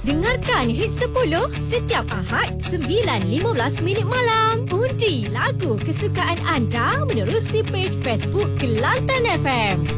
Dengarkan Hit 10 setiap Ahad 9.15 minit malam. Undi lagu kesukaan anda menerusi page Facebook Kelantan FM.